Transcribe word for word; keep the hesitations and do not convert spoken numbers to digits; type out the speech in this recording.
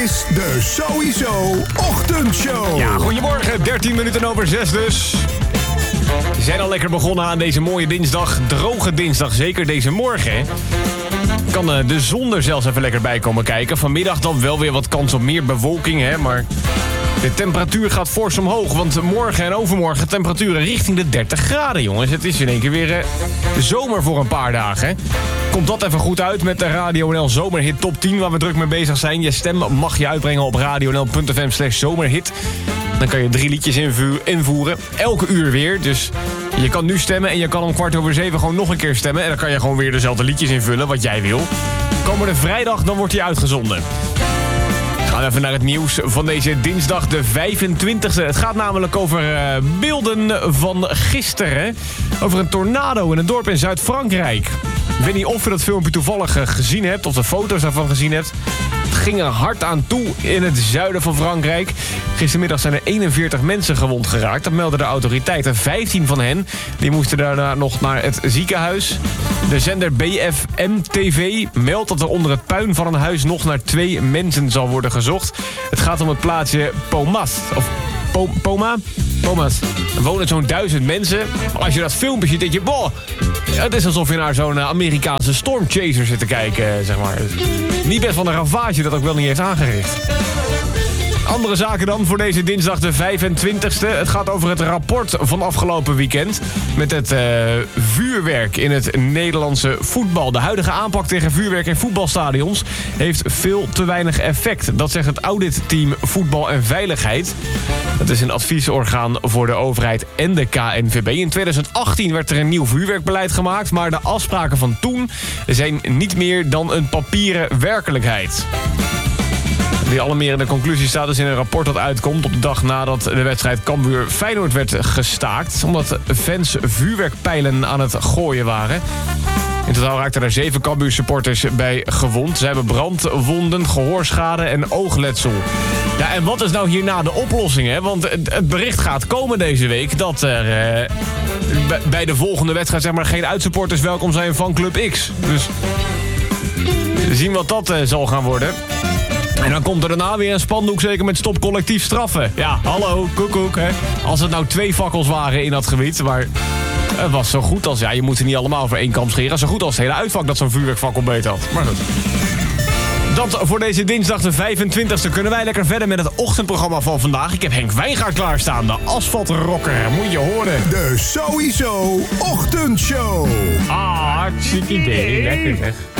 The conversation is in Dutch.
is de Sowieso Ochtendshow. Ja, goedemorgen. dertien minuten over zes dus. We zijn al lekker begonnen aan deze mooie dinsdag. Droge dinsdag, zeker deze morgen. Hè? Kan uh, de zon er zelfs even lekker bij komen kijken. Vanmiddag dan wel weer wat kans op meer bewolking, hè, maar... De temperatuur gaat fors omhoog, want morgen en overmorgen temperaturen richting de dertig graden, jongens. Het is in één keer weer uh, zomer voor een paar dagen. Komt dat even goed uit met de Radio N L Zomerhit Top tien, waar we druk mee bezig zijn. Je stem mag je uitbrengen op radionl.fm slash zomerhit. Dan kan je drie liedjes invu- invoeren, elke uur weer. Dus je kan nu stemmen en je kan om kwart over zeven gewoon nog een keer stemmen. En dan kan je gewoon weer dezelfde liedjes invullen, wat jij wil. Komende vrijdag, dan wordt die uitgezonden. We gaan even naar het nieuws van deze dinsdag de vijfentwintigste. Het gaat namelijk over uh, beelden van gisteren. Over een tornado in een dorp in Zuid-Frankrijk. Ik weet niet of je dat filmpje toevallig uh, gezien hebt, of de foto's daarvan gezien hebt. Het ging er hard aan toe in het zuiden van Frankrijk. Gistermiddag zijn er eenenveertig mensen gewond geraakt. Dat melden de autoriteiten. vijftien van hen die moesten daarna nog naar het ziekenhuis. De zender B F M T V meldt dat er onder het puin van een huis nog naar twee mensen zal worden gezocht. Het gaat om het plaatsje Pomas. Of po- Poma? Pomas. Er wonen zo'n duizend mensen. Maar als je dat filmpje ziet, denk je... Boah, het is alsof je naar zo'n Amerikaanse stormchaser zit te kijken, zeg maar. Niet best van een ravage dat ook wel niet heeft aangericht. Andere zaken dan voor deze dinsdag de vijfentwintigste. Het gaat over het rapport van afgelopen weekend met het uh, vuurwerk in het Nederlandse voetbal. De huidige aanpak tegen vuurwerk in voetbalstadions heeft veel te weinig effect. Dat zegt het auditteam Voetbal en Veiligheid. Dat is een adviesorgaan voor de overheid en de K N V B. In tweeduizend achttien werd er een nieuw vuurwerkbeleid gemaakt, maar de afspraken van toen zijn niet meer dan een papieren werkelijkheid. Die alarmerende conclusie staat dus in een rapport dat uitkomt op de dag nadat de wedstrijd Cambuur-Feyenoord werd gestaakt. Omdat fans vuurwerkpijlen aan het gooien waren. In totaal raakten er zeven Cambuur-supporters bij gewond. Ze hebben brandwonden, gehoorschade en oogletsel. Ja, en wat is nou hierna de oplossing, hè? Want het bericht gaat komen deze week dat er eh, bij de volgende wedstrijd zeg maar geen uitsupporters welkom zijn van Club X. Dus we zien wat dat eh, zal gaan worden. En dan komt er daarna weer een spandoek zeker met stop collectief straffen. Ja, hallo, koekoek, hè. Als het nou twee fakkels waren in dat gebied, maar het was zo goed als... Ja, je moet er niet allemaal over één kam scheren. Zo goed als het hele uitvak dat zo'n vuurwerkfakkel beet had. Maar goed. Dat voor deze dinsdag de vijfentwintigste kunnen wij lekker verder met het ochtendprogramma van vandaag. Ik heb Henk Wijngaard klaarstaan, de asfaltrocker. Moet je horen. De Sowieso Ochtendshow. Ah, hartstikke idee. Lekker zeg.